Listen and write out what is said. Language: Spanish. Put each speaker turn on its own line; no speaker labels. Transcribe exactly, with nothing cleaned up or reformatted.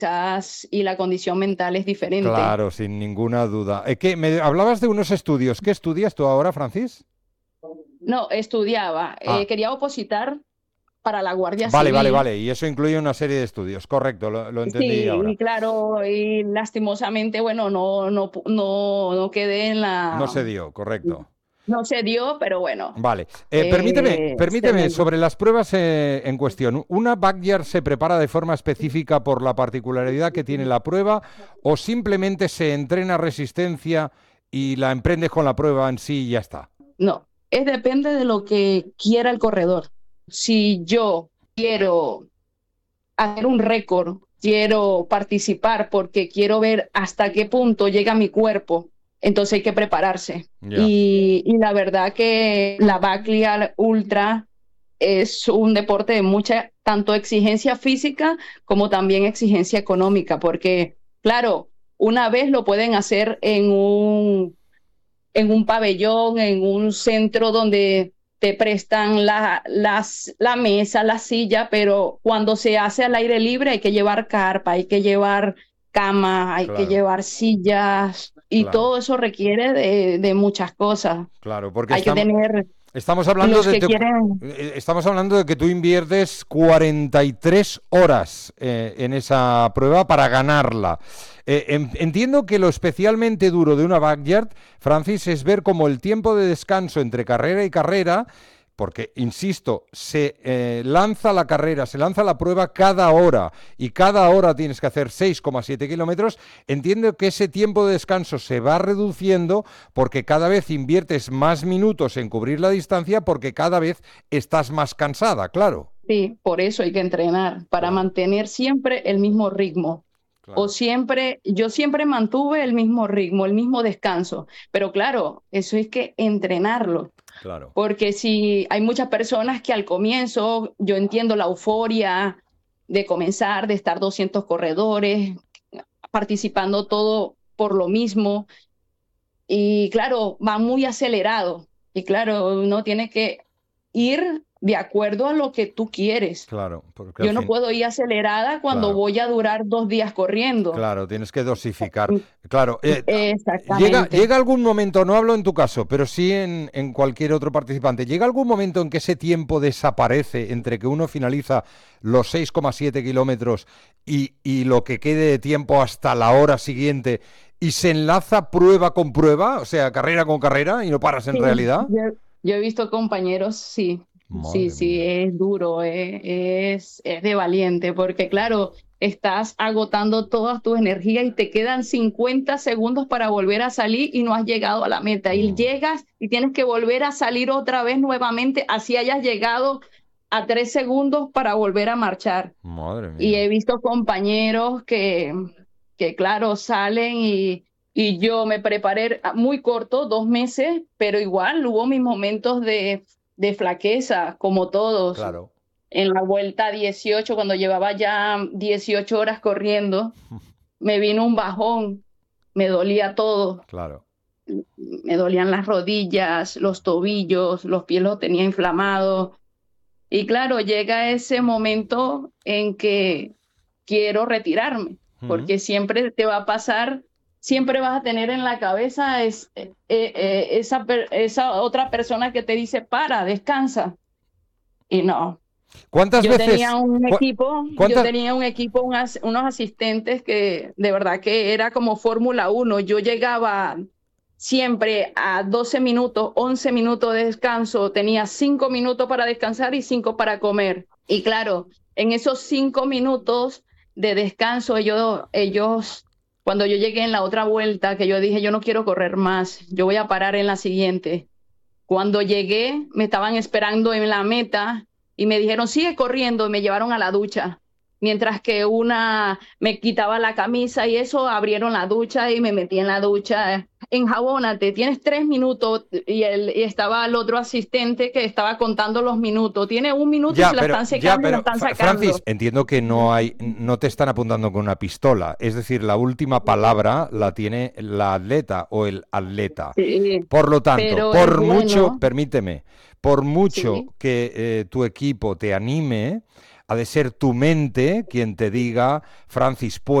quizás y la condición mental es diferente.
Claro, sin ninguna duda. Eh, ¿qué, me hablabas de unos estudios? ¿Qué estudias tú ahora, Francis?
No, estudiaba, eh,
Ah,
quería opositar para la Guardia
vale, vale,
Civil.
vale. Y eso incluye una serie de estudios. Correcto, lo, lo entendí
Sí,
ahora.
y claro, y lastimosamente, bueno, no, no, pu- no, no quedé en
No
la,
se dio, correcto.
no se dio, pero bueno,
Vale. Eh, permíteme,
eh, se
permíteme,
me dio.
sobre las pruebas eh, en cuestión. ¿Una backyard se prepara de forma específica por la particularidad que tiene la prueba o simplemente se entrena resistencia y la emprendes con la prueba en sí y ya está?
No, es depende de lo que quiera el corredor. Si yo quiero hacer un récord, quiero participar porque quiero ver hasta qué punto llega mi cuerpo, entonces hay que prepararse.
Ya,
Y, y la verdad que la backyard ultra es un deporte de mucha, tanto exigencia física como también exigencia económica, porque claro, una vez lo pueden hacer en un en un pabellón, en un centro donde te prestan la, las, la mesa, la silla, pero cuando se hace al aire libre hay que llevar carpa, hay que llevar cama, hay que
claro,
llevar sillas y
claro,
todo eso requiere de, de muchas cosas.
claro, porque
Hay que
estamos,
tener
estamos hablando
los
de
que
te-
quieren,
eh, estamos hablando de que tú inviertes cuarenta y tres horas eh, en esa prueba para ganarla. Eh, en- entiendo que lo especialmente duro de una backyard, Francis, es ver cómo el tiempo de descanso entre carrera y carrera, porque, insisto, se eh, lanza la carrera, se lanza la prueba cada hora y cada hora tienes que hacer seis coma siete kilómetros. Entiendo que ese tiempo de descanso se va reduciendo porque cada vez inviertes más minutos en cubrir la distancia porque cada vez estás más cansada, claro.
sí, por eso hay que entrenar, para
Claro,
mantener siempre el mismo ritmo. O
claro,
siempre, yo siempre mantuve el mismo ritmo, el mismo descanso, pero claro, eso es que entrenarlo.
claro.
Porque si hay muchas personas que al comienzo, yo entiendo la euforia de comenzar, de estar doscientos corredores, participando todo por lo mismo, y claro, va muy acelerado, y claro, uno tiene que ir de acuerdo a lo que tú quieres.
Claro, porque al
Yo no
fin,
puedo ir acelerada cuando
claro,
voy a durar dos días corriendo.
claro, tienes que dosificar. Claro, eh, llega,
Exactamente.
llega algún momento, no hablo en tu caso, pero sí en, en cualquier otro participante, llega algún momento en que ese tiempo desaparece entre que uno finaliza los seis coma siete kilómetros y, y lo que quede de tiempo hasta la hora siguiente y se enlaza prueba con prueba, o sea, carrera con carrera y no paras en
Sí,
realidad.
yo, yo he visto compañeros, sí, sí,
Madre
sí,
mía.
es duro, eh, es, es de valiente, porque claro, estás agotando todas tus energías y te quedan cincuenta segundos para volver a salir y no has llegado a la meta. Y
Mm,
llegas y tienes que volver a salir otra vez nuevamente, así hayas llegado a tres segundos para volver a marchar.
madre
Y
mía.
he visto compañeros que, que claro, salen y, y yo me preparé muy corto, dos meses, pero igual hubo mis momentos de, de flaqueza, como todos.
Claro,
En la vuelta dieciocho, cuando llevaba ya dieciocho horas corriendo, me vino un bajón, me dolía todo,
claro.
me dolían las rodillas, los tobillos, los pies los tenía inflamados. Y claro, llega ese momento en que quiero retirarme,
Mm.
porque siempre te va a pasar, siempre vas a tener en la cabeza es, eh, eh, esa, per- esa otra persona que te dice, para, descansa. Y no,
¿Cuántas
yo tenía
veces?
un
cua-
equipo, yo
¿Cuántas?
tenía un equipo, unas- unos asistentes que de verdad que era como Fórmula Uno. Yo llegaba siempre a doce minutos, once minutos de descanso, tenía cinco minutos para descansar y cinco para comer. Y claro, en esos cinco minutos de descanso, ellos, ellos, cuando yo llegué en la otra vuelta, que yo dije, yo no quiero correr más, yo voy a parar en la siguiente. Cuando llegué, me estaban esperando en la meta y me dijeron, sigue corriendo, y me llevaron a la ducha. Mientras que una me quitaba la camisa y eso, abrieron la ducha y me metí en la ducha. Enjabónate, tienes tres minutos. Y, el, y estaba el otro asistente que estaba contando los minutos. Tiene un minuto y
Ya,
se la
pero,
están
ya,
secando y la
pero,
están
Fra- Francis,
sacando.
entiendo que no hay, no te están apuntando con una pistola. Es decir, la última palabra la tiene la atleta o el atleta.
Sí,
Por lo tanto,
pero es
por mucho,
bueno,
permíteme, por mucho
sí,
que eh, tu equipo te anime, ha de ser tu mente quien te diga, Francis,